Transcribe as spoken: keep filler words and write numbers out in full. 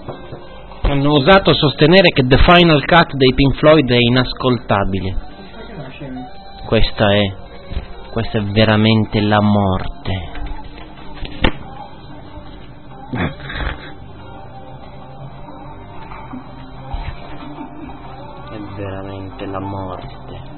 Hanno osato sostenere che The Final Cut dei Pink Floyd è inascoltabile. Questa è, questa è veramente la morte. È veramente la morte.